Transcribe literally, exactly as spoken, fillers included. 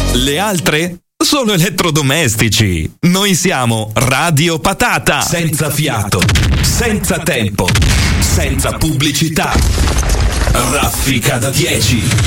Le altre sono elettrodomestici. Noi siamo Radio Patata. Senza fiato, senza tempo, senza pubblicità. Raffica da dieci.